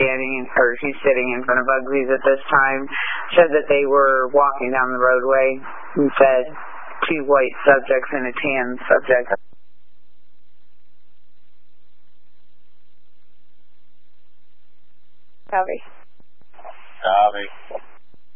he's sitting in front of Uglies at this time, said that they were walking down the roadway and said 2 white subjects and a tan subject. Copy. Copy.